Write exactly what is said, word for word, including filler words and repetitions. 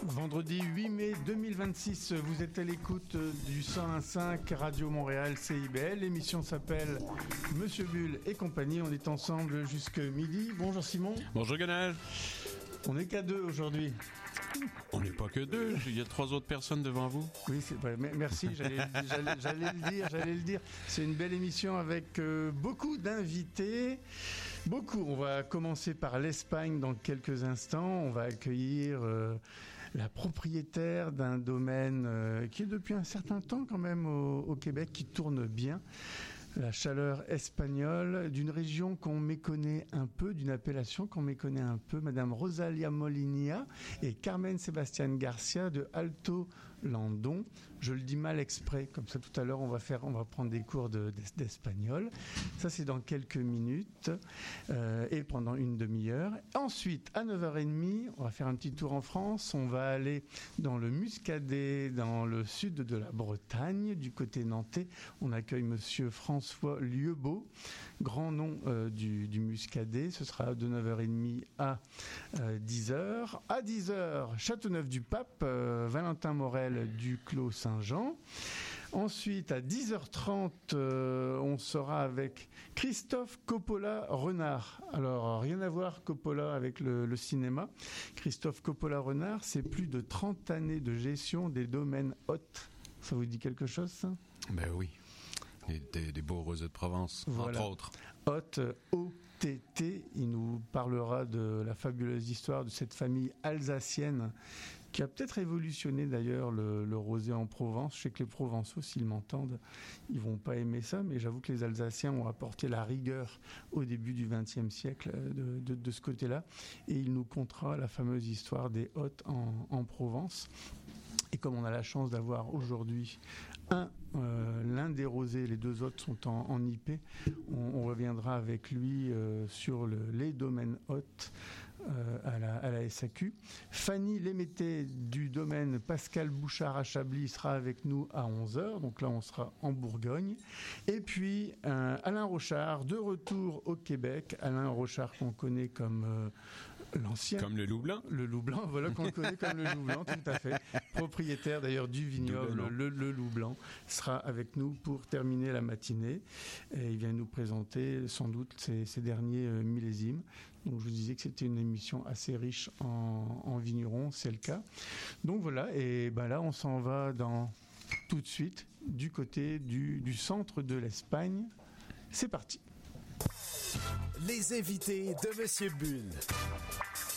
Vendredi huit mai deux mille vingt-six, vous êtes à l'écoute du cent un virgule cinq Radio Montréal C I B L. L'émission s'appelle Monsieur Bull et compagnie. On est ensemble jusqu'à midi. Bonjour Simon. Bonjour Ganal. On n'est qu'à deux aujourd'hui. On n'est pas que deux, il y a trois autres personnes devant vous. Oui, c'est vrai. Merci, j'allais, j'allais, j'allais le dire, j'allais le dire. C'est une belle émission avec euh, beaucoup d'invités. Beaucoup. On va commencer par l'Espagne dans quelques instants. On va accueillir euh, la propriétaire d'un domaine euh, qui est depuis un certain temps quand même au, au Québec, qui tourne bien. La chaleur espagnole, d'une région qu'on méconnaît un peu, d'une appellation qu'on méconnaît un peu, Madame Rosalia Molinia et Carmen Sébastien Garcia de Alto Landon. Je le dis mal exprès, comme ça tout à l'heure on va faire, on va prendre des cours de, d'espagnol. Ça c'est dans quelques minutes euh, et pendant une demi-heure. Ensuite, à neuf heures trente, on va faire un petit tour en France. On va aller dans le Muscadet, dans le sud de la Bretagne, du côté nantais. On accueille Monsieur François Lieubeau, grand nom euh, du, du Muscadet. Ce sera de neuf heures trente à euh, dix heures. À dix heures, Châteauneuf-du-Pape, euh, Valentin Morel du Clos Saint-Jean. Ensuite, à dix heures trente, euh, on sera avec Christophe Coppola-Renard. Alors, rien à voir Coppola avec le, le cinéma. Christophe Coppola-Renard, c'est plus de trente années de gestion des domaines hôtes. Ça vous dit quelque chose, ça ? Ben oui. Des, des, des beaux rosés de Provence, voilà. Entre autres. Hôtes, O T T, il nous parlera de la fabuleuse histoire de cette famille alsacienne qui a peut-être révolutionné d'ailleurs le, le rosé en Provence. Je sais que les Provençaux, s'ils m'entendent, ils vont pas aimer ça, mais j'avoue que les Alsaciens ont apporté la rigueur au début du vingtième siècle de, de, de ce côté-là. Et il nous contera la fameuse histoire des hôtes en, en Provence. Et comme on a la chance d'avoir aujourd'hui un, euh, l'un des rosés, les deux autres sont en, en I P, on, on reviendra avec lui euh, sur le, les domaines hôtes euh, à, la, à la S A Q. Fanny Lémété du domaine Pascal Bouchard à Chablis sera avec nous à onze heures, donc là on sera en Bourgogne. Et puis euh, Alain Rochard, de retour au Québec. Alain Rochard qu'on connaît comme euh, l'ancien... Comme le loup blanc. Le loup blanc, voilà, qu'on connaît comme le loup blanc, tout à fait. Propriétaire d'ailleurs du vignoble, le, le loup blanc, sera avec nous pour terminer la matinée. Et il vient nous présenter sans doute ses, ses derniers euh, millésimes. Donc je vous disais que c'était une émission assez riche en, en vignerons, c'est le cas. Donc voilà, et ben là on s'en va dans, tout de suite du côté du, du centre de l'Espagne. C'est parti. Les invités de Monsieur Bull.